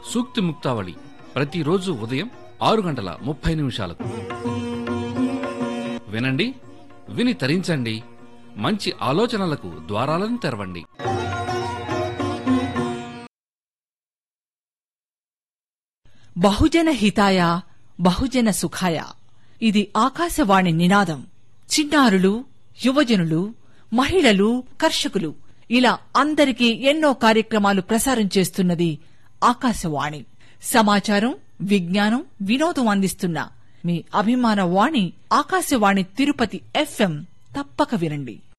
సూక్తి ముక్తావళి ప్రతిరోజు ఉదయం 6:30 వినండి, విని తరించండి. మంచి ఆలోచనలకు ద్వారాలను తెరవండి. బహుజన హితాయ బహుజన సుఖాయ. ఇది ఆకాశవాణి నినాదం. చిన్నారులు, యువజనులు, మహిళలు, కర్షకులు ఇలా అందరికీ ఎన్నో కార్యక్రమాలు ప్రసారం చేస్తున్నది ఆకాశవాణి. సమాచారం, విజ్ఞానం, వినోదం అందిస్తున్న మీ అభిమాన వాణి ఆకాశవాణి తిరుపతి FM. తప్పక వినండి.